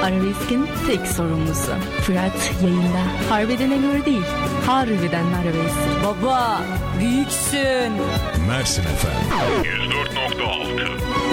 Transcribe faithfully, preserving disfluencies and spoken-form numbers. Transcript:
Arabesk'in tek sorumlusu. Fırat yayında. Harbedene göre değil, harbiden arabesk. Baba büyüksün. Mersin Efem yüz dört nokta altı